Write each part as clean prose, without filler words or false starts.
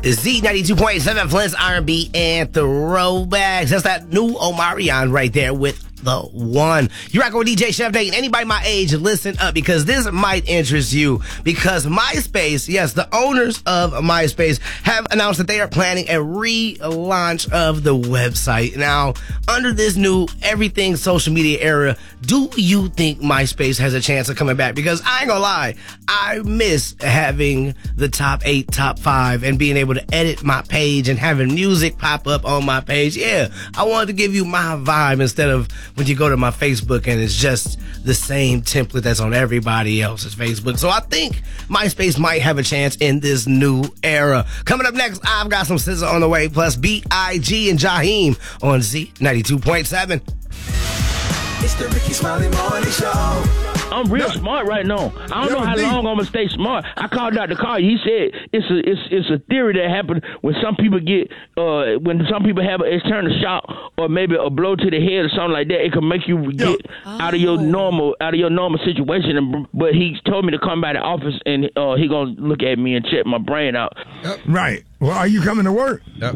Z92.7 Flint's R&B and Throwbacks. That's that new Omarion right there with The One. You rockin' with DJ Chef Dayton. Anybody my age, listen up, because this might interest you. Because MySpace, yes, the owners of MySpace have announced that they are planning a relaunch of the website. Now, under this new everything social media era, do you think MySpace has a chance of coming back? Because I ain't gonna lie, I miss having the top 8, top 5, and being able to edit my page and having music pop up on my page. Yeah, I wanted to give you my vibe instead of when you go to my Facebook and it's just the same template that's on everybody else's Facebook. So I think MySpace might have a chance in this new era. Coming up next, I've got some SZA on the way, plus B.I.G. and Jaheim on Z92.7. It's the Ricky Smiley Morning Show. I'm real smart right now. I don't know how long I'm gonna stay smart. I called Dr. Carr. He said it's a theory that happens when some people get when some people have an external shock or maybe a blow to the head or something like that. It can make you get out of your normal situation. But he told me to come by the office and he gonna look at me and check my brain out. Right. Well, are you coming to work? Yep.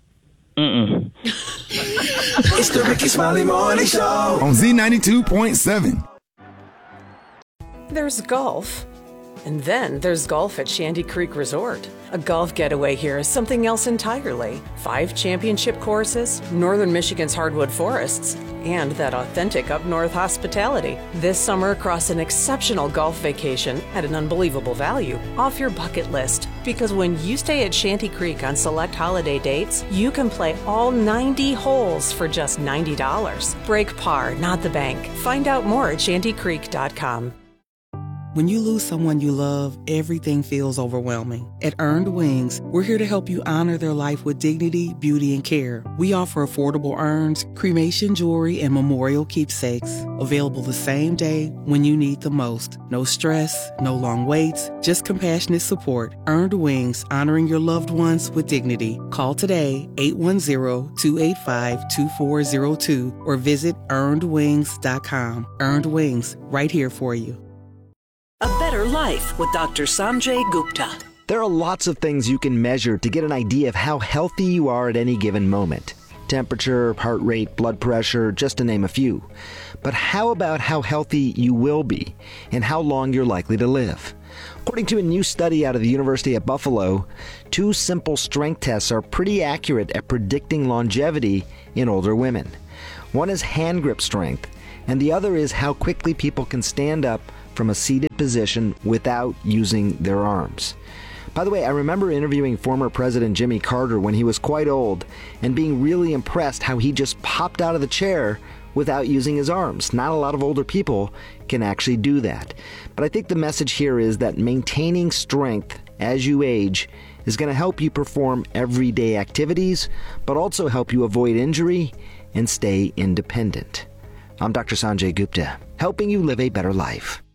It's the Ricky Smiley Morning Show on Z92.7. There's golf, and then there's golf at Shanty Creek Resort. A golf getaway here is something else entirely. 5 championship courses, northern Michigan's hardwood forests, and that authentic up-north hospitality. This summer, across an exceptional golf vacation at an unbelievable value, off your bucket list. Because when you stay at Shanty Creek on select holiday dates, you can play all 90 holes for just $90. Break par, not the bank. Find out more at shantycreek.com. When you lose someone you love, everything feels overwhelming. At Earned Wings, we're here to help you honor their life with dignity, beauty, and care. We offer affordable urns, cremation jewelry, and memorial keepsakes. Available the same day when you need the most. No stress, no long waits, just compassionate support. Earned Wings, honoring your loved ones with dignity. Call today, 810-285-2402, or visit earnedwings.com. Earned Wings, right here for you. A Better Life with Dr. Sanjay Gupta. There are lots of things you can measure to get an idea of how healthy you are at any given moment. Temperature, heart rate, blood pressure, just to name a few. But how about how healthy you will be and how long you're likely to live? According to a new study out of the University at Buffalo, 2 simple strength tests are pretty accurate at predicting longevity in older women. One is hand grip strength, and the other is how quickly people can stand up from a seated position without using their arms. By the way, I remember interviewing former President Jimmy Carter when he was quite old and being really impressed how he just popped out of the chair without using his arms. Not a lot of older people can actually do that. But I think the message here is that maintaining strength as you age is going to help you perform everyday activities, but also help you avoid injury and stay independent. I'm Dr. Sanjay Gupta, helping you live a better life.